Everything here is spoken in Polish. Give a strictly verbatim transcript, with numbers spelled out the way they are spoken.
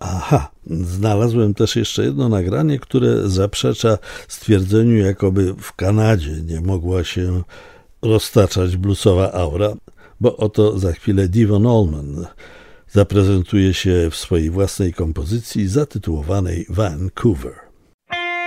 Aha, znalazłem też jeszcze jedno nagranie, które zaprzecza stwierdzeniu, jakoby w Kanadzie nie mogła się roztaczać bluesowa aura, bo oto za chwilę Devon Allman zaprezentuje się w swojej własnej kompozycji zatytułowanej Vancouver.